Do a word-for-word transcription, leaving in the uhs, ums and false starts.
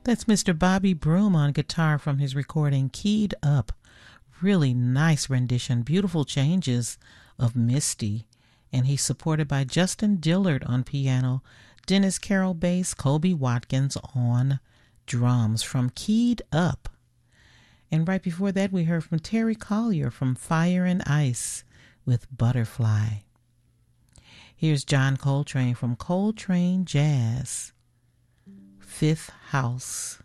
That's mister Bobby Broom on guitar from his recording Keyed Up. Really nice rendition, beautiful changes of Misty. And he's supported by Justin Dillard on piano, Dennis Carroll bass, Colby Watkins on drums from Keyed Up. And right before that, we heard from Terry Collier from Fire and Ice with Butterfly. Here's John Coltrane from Coltrane Jazz, Fifth House.